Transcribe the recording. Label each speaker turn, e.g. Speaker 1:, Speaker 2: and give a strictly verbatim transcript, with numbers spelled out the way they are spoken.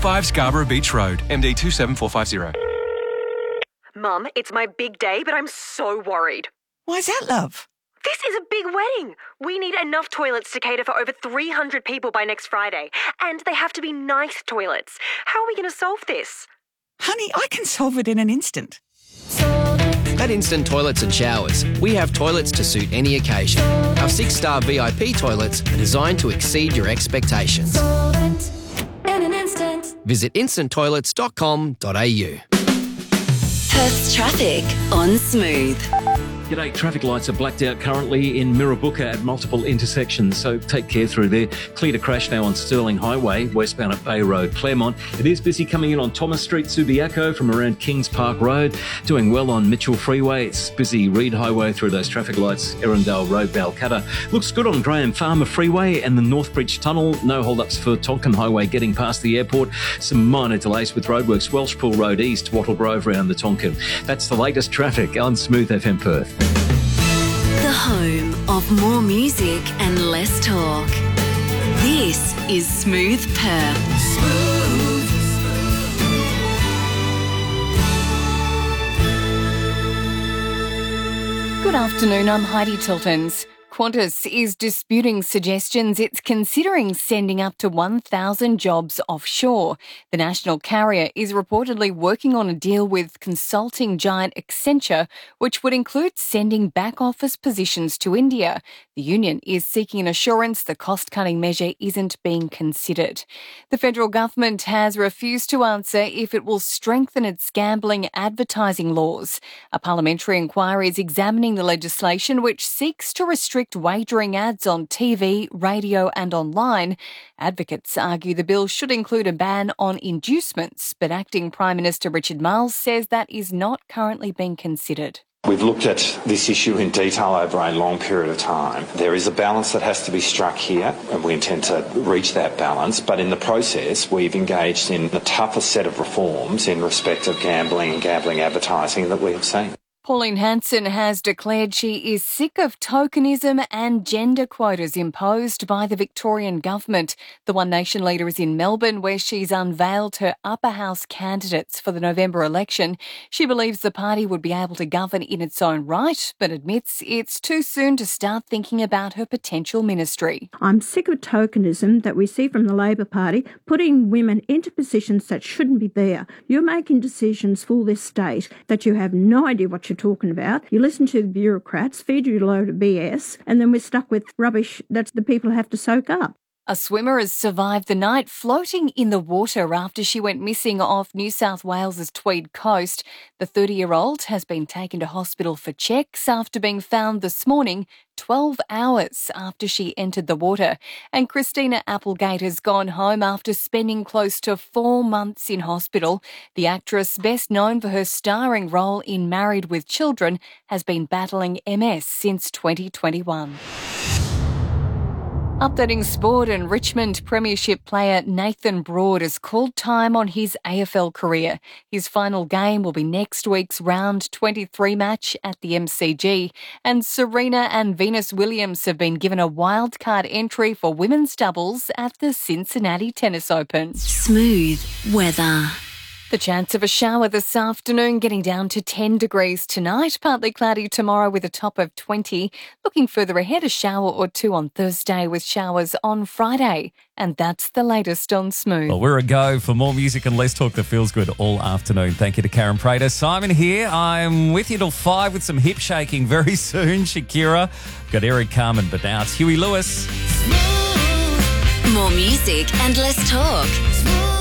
Speaker 1: five Scarborough Beach Road, M D two seven four five zero.
Speaker 2: Mum, it's my big day, but I'm so worried.
Speaker 3: Why's that, love?
Speaker 2: This is a big wedding. We need enough toilets to cater for over three hundred people by next Friday. And they have to be nice toilets. How are we going to solve this?
Speaker 3: Honey, I can solve it in an instant.
Speaker 4: At Instant Toilets and Showers, we have toilets to suit any occasion. Our six-star V I P toilets are designed to exceed your expectations. Visit instant toilets dot com dot a u.
Speaker 5: Perth's traffic on Smooth.
Speaker 6: G'day, traffic lights are blacked out currently in Mirrabooka at multiple intersections, so take care through there. Clear to crash now on Stirling Highway, westbound at Bay Road, Claremont. It is busy coming in on Thomas Street, Subiaco from around Kings Park Road. Doing well on Mitchell Freeway. It's busy Reed Highway through those traffic lights, Erindale Road, Balcatta. Looks good on Graham Farmer Freeway and the Northbridge Tunnel. No hold-ups for Tonkin Highway getting past the airport. Some minor delays with roadworks, Welshpool Road East, Wattle Grove around the Tonkin. That's the latest traffic on Smooth F M Perth.
Speaker 5: The home of more music and less talk. This is Smooth Perth. Smooth.
Speaker 7: Good afternoon, I'm Heidi Tiltons. Qantas is disputing suggestions it's considering sending up to one thousand jobs offshore. The national carrier is reportedly working on a deal with consulting giant Accenture, which would include sending back-office positions to India. The union is seeking an assurance the cost-cutting measure isn't being considered. The federal government has refused to answer if it will strengthen its gambling advertising laws. A parliamentary inquiry is examining the legislation which seeks to restrict wagering ads on T V, radio and online. Advocates argue the bill should include a ban on inducements, but Acting Prime Minister Richard Marles says that is not currently being considered.
Speaker 8: We've looked at this issue in detail over a long period of time. There is a balance that has to be struck here, and we intend to reach that balance. But in the process, we've engaged in the toughest set of reforms in respect of gambling and gambling advertising that we have seen.
Speaker 7: Pauline Hanson has declared she is sick of tokenism and gender quotas imposed by the Victorian government. The One Nation leader is in Melbourne, where she's unveiled her upper house candidates for the November election. She believes the party would be able to govern in its own right, but admits it's too soon to start thinking about her potential ministry.
Speaker 9: I'm sick of tokenism that we see from the Labor Party, putting women into positions that shouldn't be there. You're making decisions for this state that you have no idea what you're talking about. You listen to the bureaucrats, feed you a load of B S, and then we're stuck with rubbish that the people have to soak up.
Speaker 7: A swimmer has survived the night floating in the water after she went missing off New South Wales's Tweed coast. The thirty-year-old has been taken to hospital for checks after being found this morning, twelve hours after she entered the water. And Christina Applegate has gone home after spending close to four months in hospital. The actress, best known for her starring role in Married with Children, has been battling M S since twenty twenty-one. Updating sport, and Richmond Premiership player Nathan Broad has called time on his A F L career. His final game will be next week's round twenty-three match at the M C G. And Serena and Venus Williams have been given a wildcard entry for women's doubles at the Cincinnati Tennis Open.
Speaker 5: Smooth weather.
Speaker 7: The chance of a shower this afternoon, getting down to ten degrees tonight. Partly cloudy tomorrow with a top of twenty. Looking further ahead, a shower or two on Thursday with showers on Friday. And that's the latest on Smooth.
Speaker 10: Well, we're a go for more music and less talk that feels good all afternoon. Thank you to Karen Prater. Simon here. I'm with you till five with some hip shaking very soon. Shakira. Got Eric Carmen, but now it's Huey Lewis.
Speaker 5: More music and less talk.